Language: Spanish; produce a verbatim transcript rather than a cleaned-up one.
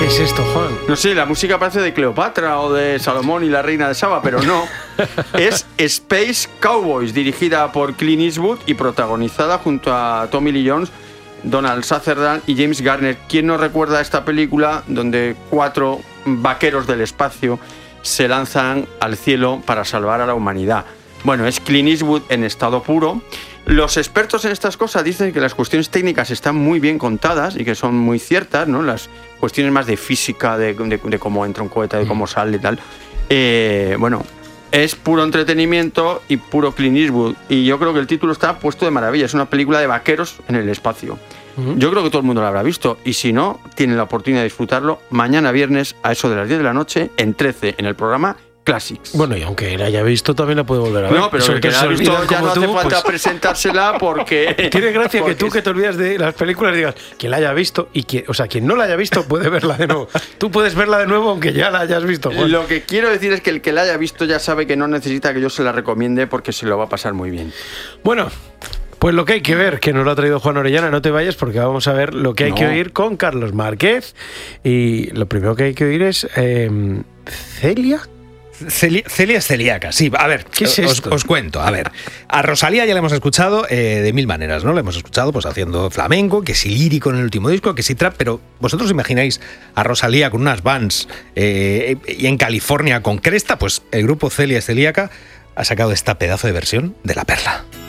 ¿Qué es esto, Juan? No sé, la música parece de Cleopatra o de Salomón y la reina de Saba, pero no. Es Space Cowboys, dirigida por Clint Eastwood y protagonizada junto a Tommy Lee Jones, Donald Sutherland y James Garner. ¿Quién no recuerda esta película donde cuatro vaqueros del espacio se lanzan al cielo para salvar a la humanidad? Bueno, es Clint Eastwood en estado puro. Los expertos en estas cosas dicen que las cuestiones técnicas están muy bien contadas y que son muy ciertas, ¿no? Las cuestiones más de física, de, de, de cómo entra un cohete, de cómo sale y tal. Eh, bueno, es puro entretenimiento y puro Clint Eastwood. Y yo creo que el título está puesto de maravilla. Es una película de vaqueros en el espacio. Uh-huh. Yo creo que todo el mundo lo habrá visto. Y si no, tienen la oportunidad de disfrutarlo mañana viernes a eso de las diez de la noche en trece, en el programa Classics. Bueno, y aunque la haya visto, también la puede volver a ver. No, pero el que la ha visto ya no hace tú, falta pues... presentársela porque... Tiene gracia porque... que tú, que te olvidas de las películas, digas, quien la haya visto, y quien, o sea, quien no la haya visto puede verla de nuevo. Tú puedes verla de nuevo aunque ya la hayas visto. Bueno. Lo que quiero decir es que el que la haya visto ya sabe que no necesita que yo se la recomiende porque se lo va a pasar muy bien. Bueno... Pues lo que hay que ver, que nos lo ha traído Juan Orellana, no te vayas porque vamos a ver lo que hay no. que oír con Carlos Márquez. Y lo primero que hay que oír es eh, Celia. Celia, Celia es celíaca, sí. A ver, ¿qué es os, esto? Os cuento. A ver, a Rosalía ya la hemos escuchado eh, de mil maneras, ¿no? La hemos escuchado pues haciendo flamenco, que si lírico en el último disco, que si trap, pero vosotros imagináis a Rosalía con unas Vans eh, y en California con cresta, pues el grupo Celia es celíaca ha sacado esta pedazo de versión de La Perla.